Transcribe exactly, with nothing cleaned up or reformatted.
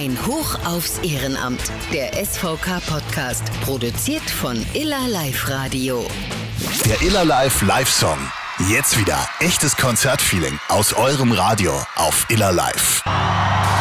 Ein Hoch aufs Ehrenamt. Der S V K-Podcast, produziert von Iller Live Radio. Der Iller Live Live-Song. Jetzt wieder echtes Konzertfeeling aus eurem Radio auf Iller Live.